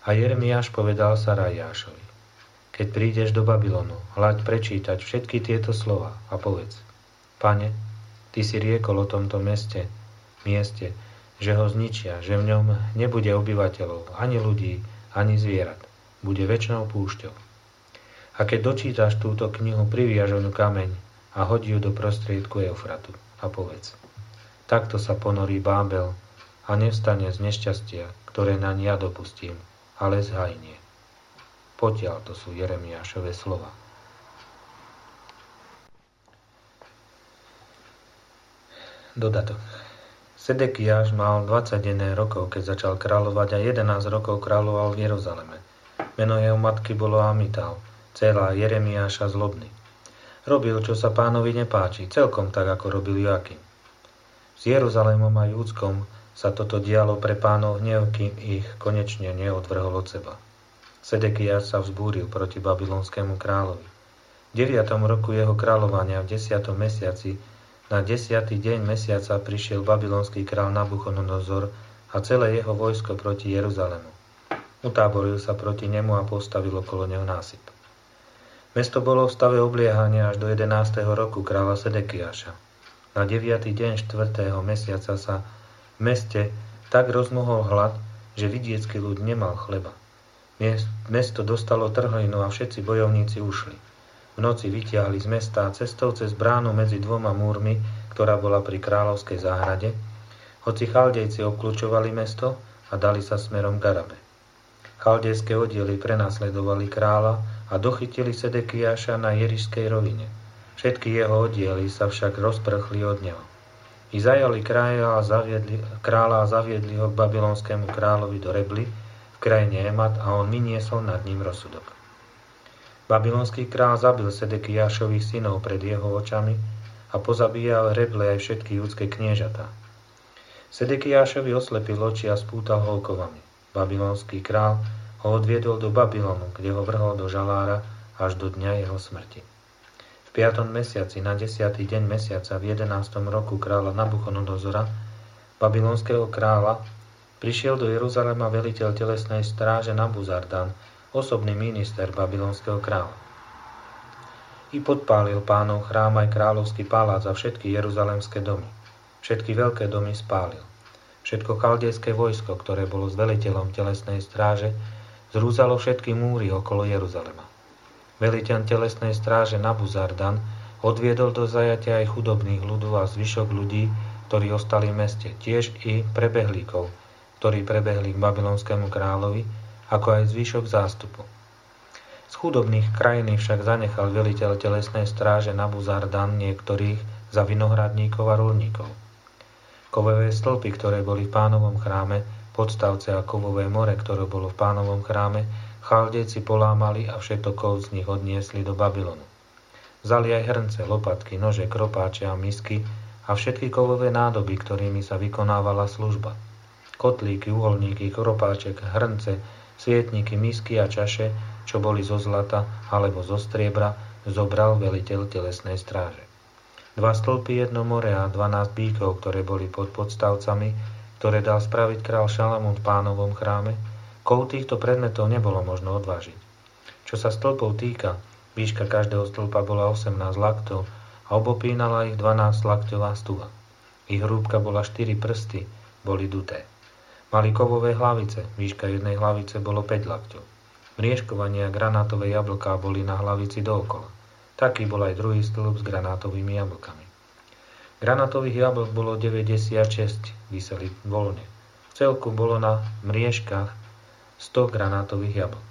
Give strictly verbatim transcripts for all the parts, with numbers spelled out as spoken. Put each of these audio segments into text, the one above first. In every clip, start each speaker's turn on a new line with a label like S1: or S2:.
S1: A Jeremiáš povedal Saraiášovi: Keď prídeš do Babylonu, hľaď prečítať všetky tieto slova a povedz: Pane, ty si riekol o tomto meste, mieste, že ho zničia, že v ňom nebude obyvateľov, ani ľudí, ani zvierat. Bude večnou púšťou. A keď dočítaš túto knihu, priviaž oňu kameň a hodí ju do prostriedku Eufratu a povedz: Takto sa ponorí Bábel a nevstane z nešťastia, ktoré naň ja dopustím, ale zhajnie. Potiaľ to sú Jeremiášove slova. Dodatok. Sedekiáš mal dvadsaťjeden rokov, keď začal kráľovať, a jedenásť rokov kráľoval v Jeruzaleme. Meno jeho matky bolo Amital, dcéra Jeremiáša zlobný. Robil, čo sa pánovi nepáči, celkom tak, ako robil Joakim. S Jeruzalémom a Júdskom sa toto dialo pre pánov hnev, kým ich konečne neodvrhol od seba. Sedekiáš sa vzbúril proti babylonskému kráľovi. V deviatom roku jeho kráľovania v desiatom mesiaci na desiatý deň mesiaca prišiel babylonský kráľ Nabuchodonozor a celé jeho vojsko proti Jeruzalému. Utáboril sa proti nemu a postavil okolo neho násyp. Mesto bolo v stave obliehania až do jedenásteho roku kráľa Sedekiáša. Na deviaty deň štvrtého mesiaca sa v meste tak rozmohol hlad, že vidiecký ľud nemal chleba. Mesto dostalo trhlinu a všetci bojovníci ušli. V noci vytiahli z mesta cestou cez bránu medzi dvoma múrmi, ktorá bola pri kráľovskej záhrade, hoci Chaldejci obklúčovali mesto a dali sa smerom k Arabe. Chaldejské oddiely prenasledovali kráľa a dochytili Sedekiáša na Jerišskej rovine. Všetky jeho oddiely sa však rozprchli od neho. I zajali kráľa a zaviedli, kráľa a zaviedli ho k babylonskému kráľovi do Rebly, v krajine Emat, a on vyniesol nad ním rozsudok. Babylonský kráľ zabil Sedekiášových synov pred jeho očami a pozabíjal Reble aj všetky judské kniežatá. Sedekiášovi oslepil oči a spútal ho okovami. Babylonský kráľ ho odviedol do Babylonu, kde ho vrhol do žalára až do dňa jeho smrti. V piatom mesiaci, na desiatý deň mesiaca, v jedenástom roku kráľa Nabuchodonozora, babylonského kráľa, prišiel do Jeruzalema veliteľ telesnej stráže Nabuzardan, osobný minister babylonského kráľa. I podpálil pánov chrám aj kráľovský palác a všetky jeruzalemské domy. Všetky veľké domy spálil. Všetko chaldejské vojsko, ktoré bolo s veliteľom telesnej stráže, zrúzalo všetky múry okolo Jeruzalema. Veliteľ telesnej stráže Nabuzardan odviedol do zajatia aj chudobných ľudov a zvyšok ľudí, ktorí ostali v meste, tiež i prebehlíkov, ktorí prebehli k babylonskému kráľovi, ako aj zvyšok zástupu. Z chudobných krajín však zanechal veliteľ telesnej stráže Nabuzardan niektorých za vinohradníkov a roľníkov. Kovové stĺpy, ktoré boli v pánovom chráme, podstavce a kovové more, ktoré bolo v pánovom chráme, Chaldejci polámali a všetko z nich odniesli do Babylonu. Vzali aj hrnce, lopatky, nože, kropáče a misky a všetky kovové nádoby, ktorými sa vykonávala služba. Kotlíky, uholníky, kropáček, hrnce, svietniky, misky a čaše, čo boli zo zlata alebo zo striebra, zobral veliteľ telesnej stráže. Dva stĺpy, jedno more a dvanásť bíkov, ktoré boli pod podstavcami, ktoré dal spraviť král Šalamún v pánovom chráme, kov týchto predmetov nebolo možno odvážiť. Čo sa stĺpov týka, výška každého stĺpa bola osemnásť laktov a obopínala ich dvanásť lakťová stuha. Ich hrúbka bola štyri prsty, boli duté. Mali kovové hlavice, výška jednej hlavice bolo päť lakťov. Mriežkovanie a granátové jablká boli na hlavici dookola. Taký bol aj druhý stĺp s granátovými jablkami. Granátových jablk bolo deväťdesiatšesť, viseli voľne. V celku bolo na mriežkach sto granátových jablk.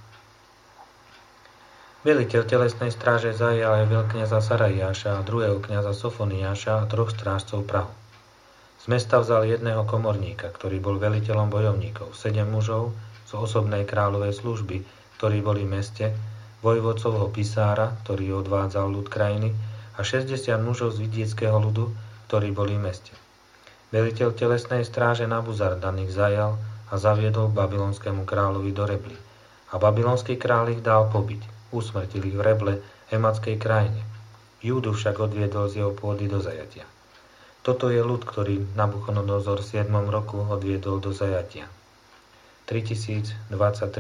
S1: Veliteľ telesnej stráže zajal aj veľkňaza Saraiáša a druhého kňaza Sofoniáša a troch strážcov prahu. Z mesta vzal jedného komorníka, ktorý bol veliteľom bojovníkov, sedem mužov z osobnej kráľovej služby, ktorí boli v meste, vojvodcovho pisára, ktorý odvádzal ľud krajiny, a šesťdesiat mužov z vidieckého ľudu, ktorí boli v meste. Veliteľ telesnej stráže Nabuzardan ich zajal a zaviedol k babylonskému kráľovi do Rebly. A babylonský kráľ ich dal pobiť. Usmrtil ich v Reble, ematskej krajine. Júdu však odviedol z jeho pôdy do zajatia. Toto je ľud, ktorý Nabuchodonozor v siedmom roku odviedol do zajatia. tritisícdvadsaťtri